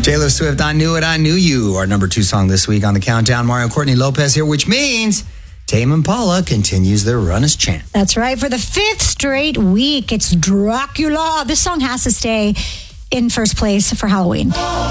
Taylor Swift, I Knew It, I Knew You, our number 2 song this week on the countdown. Mario Courtney Lopez here, which means Tame Impala continues their run as champ. That's right. For the 5th straight week, it's Dracula. This song has to stay in first place for Halloween.